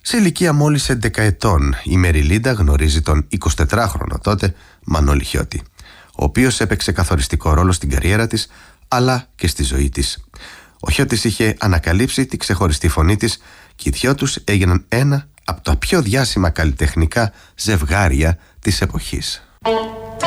Σε ηλικία μόλις 11 ετών, η Μεριλίντα γνωρίζει τον 24χρονο τότε Μανώλη Χιώτη, ο οποίος έπαιξε καθοριστικό ρόλο στην καριέρα της, αλλά και στη ζωή της. Ο Χιώτης είχε ανακαλύψει τη ξεχωριστή φωνή της και οι δυο τους έγιναν ένα από τα πιο διάσημα καλλιτεχνικά ζευγάρια της εποχής.